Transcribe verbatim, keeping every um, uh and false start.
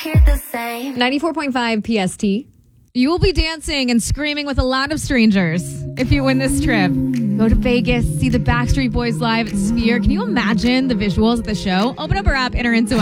here the same. ninety-four point five P S T. You will be dancing and screaming with a lot of strangers if you win this trip. Go to Vegas, see the Backstreet Boys live at Sphere. Can you imagine the visuals of the show? Open up our app, enter into